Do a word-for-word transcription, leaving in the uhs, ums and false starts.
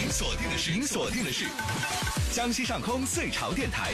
锁定的是，您锁定的是江西上空最潮电台